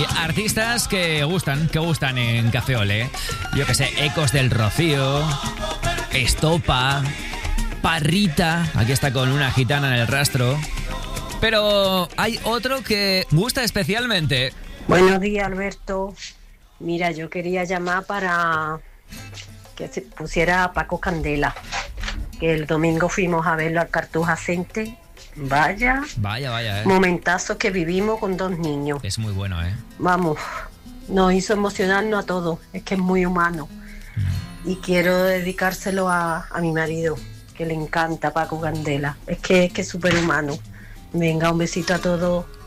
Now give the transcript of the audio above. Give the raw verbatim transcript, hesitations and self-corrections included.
Hay artistas que gustan, que gustan en Café Olé. Yo que sé, Ecos del Rocío, Estopa, Parrita, aquí está con Una gitana en el rastro. Pero hay otro que gusta especialmente. Buenos días, Alberto. Mira, yo quería llamar para que se pusiera a Paco Candela, que el domingo fuimos a verlo al Cartuja Center. Vaya, Vaya, vaya, eh. momentazo que vivimos con dos niños. Es muy bueno, eh. Vamos, nos hizo emocionarnos a todos. Es que es muy humano. Mm. Y quiero dedicárselo a, a mi marido, que le encanta Paco Candela. Es que es que es súper humano. Venga, un besito a todos.